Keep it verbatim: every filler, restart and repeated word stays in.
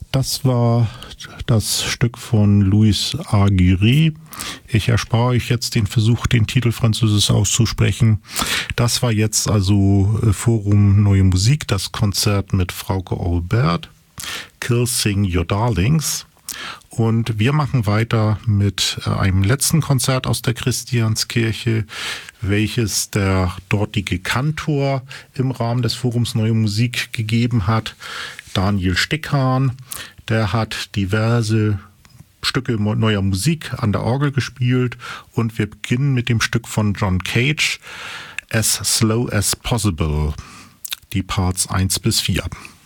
Das war das Stück von Louis Aguirre. Ich erspare euch jetzt den Versuch, den Titel französisch auszusprechen. Das war jetzt also Forum Neue Musik, das Konzert mit Frauke Aubert, Kill Sing Your Darlings. Und wir machen weiter mit einem letzten Konzert aus der Christianskirche, welches der dortige Kantor im Rahmen des Forums Neue Musik gegeben hat. Daniel Stickhahn, der hat diverse Stücke neuer Musik an der Orgel gespielt und wir beginnen mit dem Stück von John Cage, As Slow as Possible, die Parts eins bis vier.